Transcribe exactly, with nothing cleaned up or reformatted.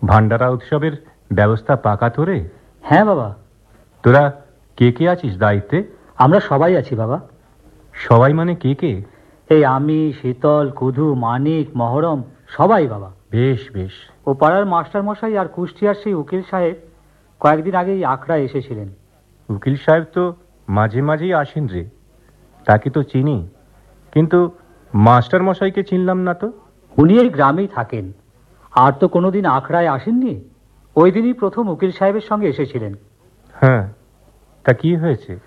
ভান্ডারা উৎসবের ব্যবস্থা পাকা তোরে? হ্যাঁ বাবা। তোরা কে কে আছিস দায়িত্বে? আমরা সবাই আছি বাবা। সবাই মানে কে কে? এই আমি, শীতল, কুধু, মানিক, মহরম, সবাই বাবা। বেশ বেশ। ও পাড়ার মাস্টার মশাই আর কুষ্টিয়ার সেই উকিল সাহেব কয়েকদিন আগেই আখড়ায় এসেছিলেন। উকিল সাহেব তো মাঝে মাঝেই আসেন রে, তাকে তো চিনি, কিন্তু মাস্টার মশাইকে চিনলাম না তো। উনি এই গ্রামেই থাকেন, আর তো কোনোদিন আখড়ায় আসেননি। ওই দিনই প্রথম উকিল সাহেবের সঙ্গে এসেছিলেন। হ্যাঁ, তা কি হয়েছে?